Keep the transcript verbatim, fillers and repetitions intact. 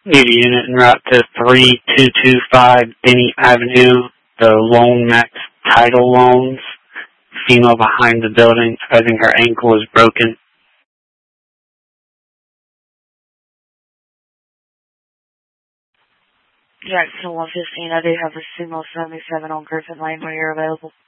Need a unit en route to three two two five Denny Avenue, the Loan Max Title Loans. Female behind the building. I think her ankle is broken. Jackson one fifteen, I do have a sumo seventy-seven on Griffin Lane when you're available.